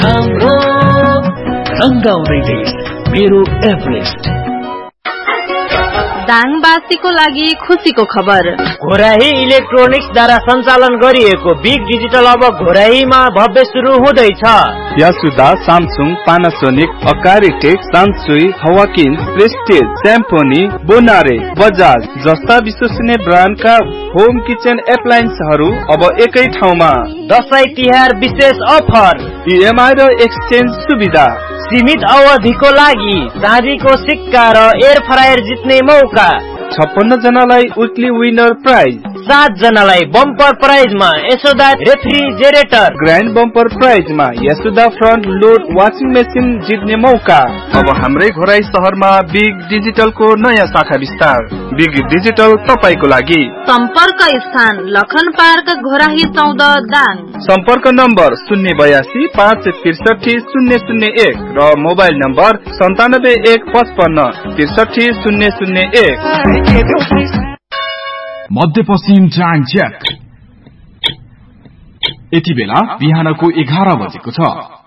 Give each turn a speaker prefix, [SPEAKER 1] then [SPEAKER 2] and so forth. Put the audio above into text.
[SPEAKER 1] हाम्रो रंगाउँदै देश मेरो एभरेस्ट।
[SPEAKER 2] दाङवासीको लागि खुशीको खबर।
[SPEAKER 3] घोराही इलेक्ट्रोनिक्सद्वारा सञ्चालन गरिएको बिग डिजिटल अब घोराहीमा भव्य सुरु हुँदैछ।
[SPEAKER 4] यासुदा, सामसुङ, पानासोनिक, अकारिटेक, सान्सुई, हवाकिन, प्रेस्टिज, स्याम्पोनी, बोनारे, बजाज जस्ता विश्वसनीय ब्रान्डका होम किचन एप्लायन्सहरू अब एकै ठाउँमा।
[SPEAKER 3] दशैं तिहार विशेष अफर,
[SPEAKER 4] इएमआई र एक्सचेन्ज सुविधा,
[SPEAKER 3] सीमित अवधिको लागि चाँदीको सिक्का र एयर फ्रायर जित्ने मौका।
[SPEAKER 4] 56 जनालाई विकली विनर प्राइज,
[SPEAKER 3] 7 जनालाई bumper प्राइजमा Yashoda refrigerator,
[SPEAKER 4] grand bumper प्राइजमा Yashoda front load washing machine जित्ने मौका। अब हाम्रै घोराई शहरमा बिग डिजिटलको नयाँ शाखा विस्तार। बिग डिजिटल तपाईको लागि।
[SPEAKER 2] सम्पर्क स्थान लखन पार्क घोराही 14 दाङ।
[SPEAKER 4] सम्पर्क नम्बर 082 563 001 र मोबाइल नम्बर 9715 63 001।
[SPEAKER 5] मध्यपश्चिम ट्राङ चेक। यति बेला बिहानको 11 बजेको छ।